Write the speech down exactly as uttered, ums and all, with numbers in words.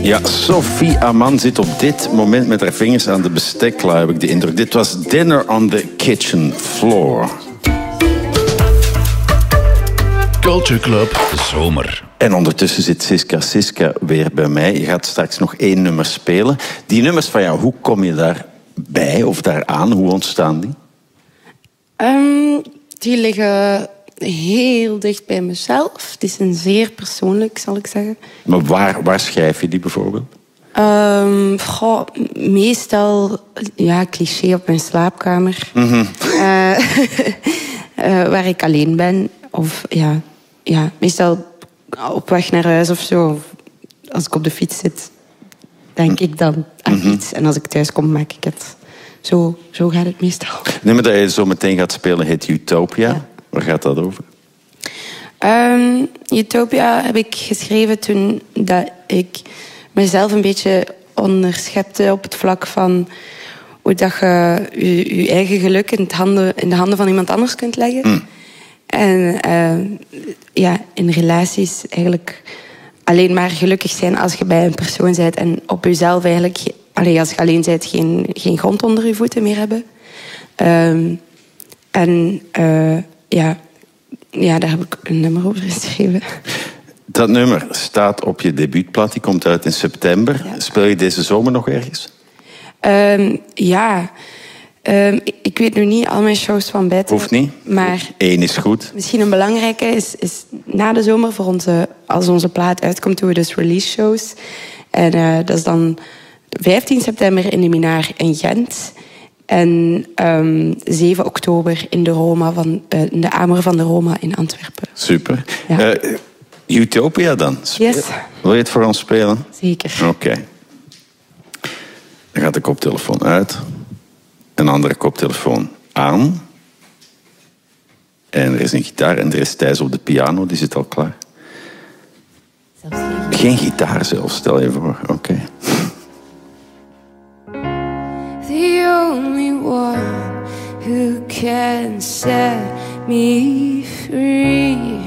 Ja, Sophie Aman zit op dit moment met haar vingers aan de bestekla, heb ik de indruk. Dit was Dinner on the Kitchen Floor. Culture Club Zomer. En ondertussen zit Siska Siska weer bij mij. Je gaat straks nog één nummer spelen. Die nummers van jou, hoe kom je daarbij of daaraan? Hoe ontstaan die? Um, die liggen heel dicht bij mezelf. Het is een zeer persoonlijk, zal ik zeggen. Maar waar, waar schrijf je die bijvoorbeeld? Um, goh, meestal, ja, cliché op mijn slaapkamer. Mm-hmm. Uh, uh, waar ik alleen ben. Of ja, ja, meestal op weg naar huis of zo. Of als ik op de fiets zit, denk ik dan aan Mm-hmm. iets. En als ik thuis kom, maak ik het. Zo, zo gaat het meestal. Het nummer dat je zo meteen gaat spelen heet Utopia. Ja. Waar gaat dat over? Um, Utopia heb ik geschreven toen dat ik mezelf een beetje onderschepte op het vlak van hoe dat je je, je eigen geluk in, het handen, in de handen van iemand anders kunt leggen. Mm. En uh, ja, in relaties eigenlijk alleen maar gelukkig zijn als je bij een persoon bent en op jezelf eigenlijk, allee, als je alleen bent, geen, geen grond onder je voeten meer hebben. Um, en uh, ja, ja, daar heb ik een nummer over geschreven. Dat nummer staat op je debuutplaat, die komt uit in september. Ja. Speel je deze zomer nog ergens? Um, ja, um, ik weet nu niet al mijn shows van buiten. Hoeft niet. Maar Eén is goed. Misschien een belangrijke is, is na de zomer, voor onze, als onze plaat uitkomt, doen we dus release shows. En uh, dat is dan vijftien september in de Minaar in Gent. En um, zeven oktober in de Roma van uh, in de Amer van de Roma in Antwerpen. Super. Ja. Uh, Utopia dan? Speel. Yes. Wil je het voor ons spelen? Zeker. Oké. Okay. Dan gaat de koptelefoon uit. Een andere koptelefoon aan. En er is een gitaar en er is Thijs op de piano. Die zit al klaar. Zelfs geen... Geen gitaar zelfs, stel je voor. Oké. Okay. The only one who can set me free